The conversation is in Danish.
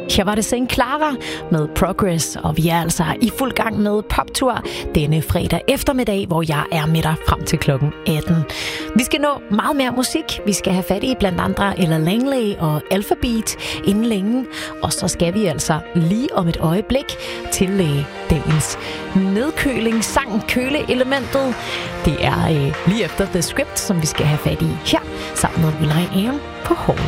Her var det St. Clara med Progress, og vi er altså i fuld gang med poptur denne fredag eftermiddag, hvor jeg er med dig frem til klokken 18. Vi skal nå meget mere musik. Vi skal have fat i blandt andre Ella Langley og Alphabeat inden længe, og så skal vi altså lige om et øjeblik til dagens nedkølingssang, køleelementet. Det er lige efter The Script, som vi skal have fat i her, sammen med Will I Am på Hall.